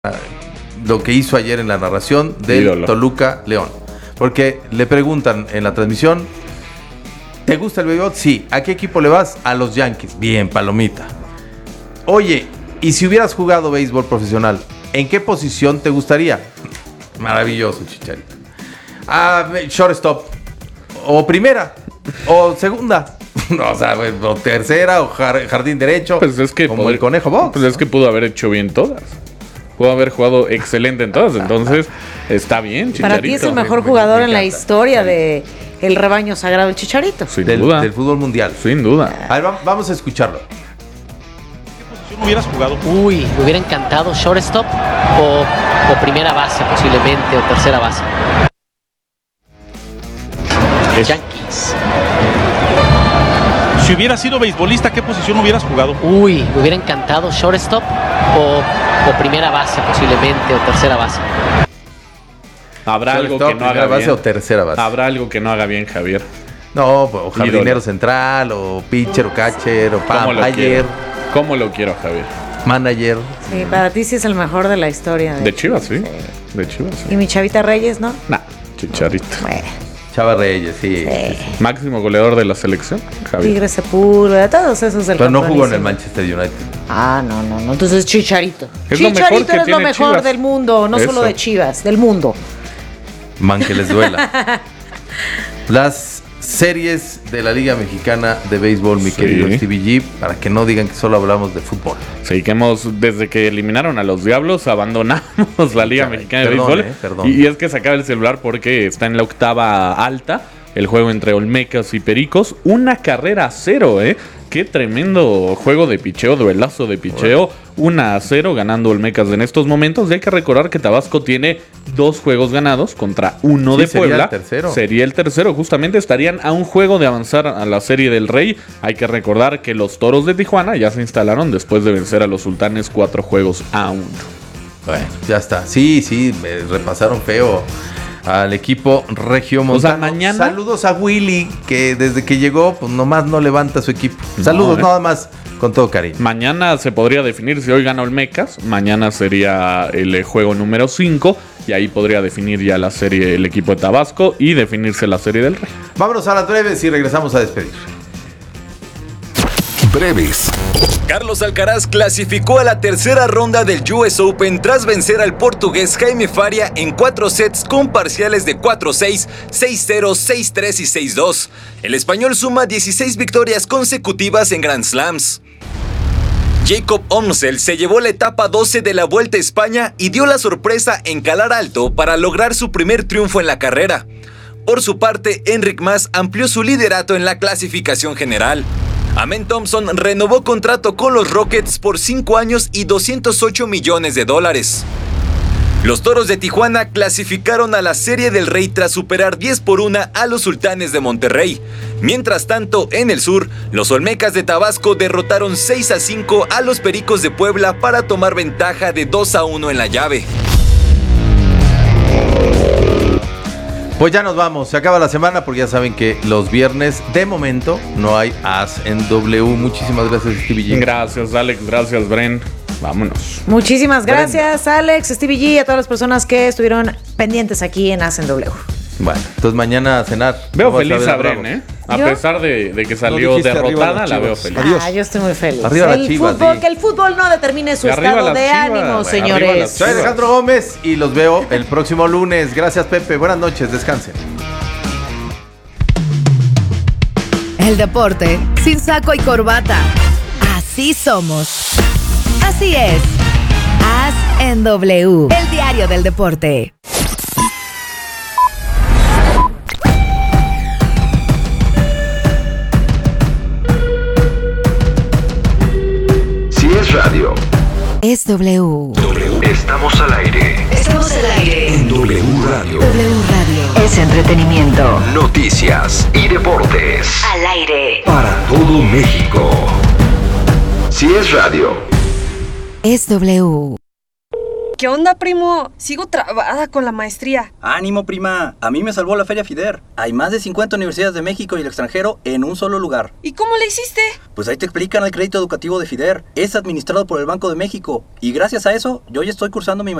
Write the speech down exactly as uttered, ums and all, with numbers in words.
lo que hizo ayer en la narración del Ídolo. Toluca León. Porque le preguntan en la transmisión, ¿te gusta el béisbol? Sí. ¿A qué equipo le vas? A los Yankees. Bien, palomita. Oye, ¿y si hubieras jugado béisbol profesional, en qué posición te gustaría? Maravilloso, Chicharito. Ah, shortstop. O primera. O segunda. No, o sea, o tercera, o jardín derecho. Pues es que como poder, el conejo box. Pues es que pudo haber hecho bien todas. Pudo haber jugado excelente en todas. Entonces, está bien, Chicharito. Para ti es el mejor jugador en la historia de el rebaño sagrado, el Chicharito. Sin del, duda. del fútbol mundial. Sin duda. A ver, vamos a escucharlo. ¿Qué posición hubieras jugado? Uy, me hubiera encantado shortstop o, o primera base posiblemente, o tercera base. Es- Yankees. Si hubieras sido beisbolista, ¿qué posición hubieras jugado? Uy, me hubiera encantado shortstop o, o primera base posiblemente, o tercera base. Habrá algo Shortstop, que no haga primera base bien. o tercera base. Habrá algo que no haga bien, Javier. No, pues, o jardinero Ídolo. central, o pitcher, o catcher, o ¿Cómo lo manager, quiero? ¿Cómo lo quiero, Javier? manager. Sí, para ti sí es el mejor de la historia. De Chivas, sí. De Chivas, Y sí. mi Chavita Reyes, ¿no? Nah, Chicharito. Bueno, Chava Reyes, sí. sí. Máximo goleador de la selección, Javier. Tigre Sepúlveda, todos esos del Pero no jugó en el campeonísimo. Manchester United. Ah, no, no, no. Entonces Chicharito. Es lo mejor Chicharito que es lo tiene mejor Chivas. del mundo, no solo Eso. de Chivas, del mundo. Man, que les duela. Las series de la Liga Mexicana de Béisbol, mi Sí. querido Stevie G, para que no digan que solo hablamos de fútbol. Sí, que hemos, desde que eliminaron a los Diablos, abandonamos la Liga Caray, Mexicana de perdón, Béisbol. eh, perdón. Y, y es que se acaba el celular porque está en la octava alta, el juego entre Olmecas y Pericos. Una carrera a cero, ¿eh? Qué tremendo juego de picheo, duelazo de picheo. Una a cero ganando Olmecas en estos momentos. Y hay que recordar que Tabasco tiene dos juegos ganados contra uno Sí, de sería Puebla. el tercero. Sería el tercero. Justamente estarían a un juego de avanzar a la Serie del Rey. Hay que recordar que los Toros de Tijuana ya se instalaron después de vencer a los Sultanes cuatro juegos a uno. Bueno, ya está. Sí, sí, me repasaron feo al equipo regiomontano. O sea, mañana- Saludos a Willy, que desde que llegó, pues nomás no levanta su equipo. Saludos, ¿eh? nada más, con todo cariño. Mañana se podría definir si hoy gana Olmecas. Mañana sería el eh, juego número cinco. Y ahí podría definir ya la serie el equipo de Tabasco y definirse la Serie del Rey. Vámonos a las breves y regresamos a despedir. Breves. Carlos Alcaraz clasificó a la tercera ronda del U S Open tras vencer al portugués Jaime Faria en cuatro sets con parciales de cuatro seis, seis cero, seis tres y seis dos. El español suma dieciséis victorias consecutivas en Grand Slams. Jacob Omsel se llevó la etapa doce de la Vuelta a España y dio la sorpresa en calar alto para lograr su primer triunfo en la carrera. Por su parte, Enric Mas amplió su liderato en la clasificación general. Amen Thompson renovó contrato con los Rockets por cinco años y doscientos ocho millones de dólares. Los Toros de Tijuana clasificaron a la Serie del Rey tras superar diez por uno a los Sultanes de Monterrey. Mientras tanto, en el sur, los Olmecas de Tabasco derrotaron seis a cinco a los Pericos de Puebla para tomar ventaja de dos a uno en la llave. Pues ya nos vamos, se acaba la semana porque ya saben que los viernes, de momento, no hay As en W. Muchísimas gracias, Stevie G. Gracias, Alex. Gracias, Bren. Vámonos. Muchísimas gracias, Alex, Stevie G, y a todas las personas que estuvieron pendientes aquí en Hacen W. Bueno, entonces mañana a cenar. Veo Vamos feliz ver a Bravos. Bren, ¿eh? A ¿Yo? pesar de, de que salió dijiste arriba derrotada, las la veo Chivas. feliz. Adiós. Ah, yo estoy muy feliz. Arriba las el Chivas, fútbol, sí. que el fútbol no determine su Y arriba estado las de Chivas, ánimo, bueno, arriba señores. las Soy Alejandro Gómez y los veo el próximo lunes. Gracias, Pepe. Buenas noches, descansen. El deporte sin saco y corbata. Así somos. Así es. As en W. El diario del deporte. Si es radio, Es W. estamos al aire. Estamos al aire. En W Radio. W Radio. Es entretenimiento. Noticias y deportes. Al aire. Para todo México. Si es radio. Es W. ¿Qué onda, primo? Sigo trabada con la maestría. ¡Ánimo, prima! A mí me salvó la Feria FIDER. Hay más de cincuenta universidades de México y el extranjero en un solo lugar. ¿Y cómo le hiciste? Pues ahí te explican el crédito educativo de FIDER. Es administrado por el Banco de México. Y gracias a eso, yo ya estoy cursando mi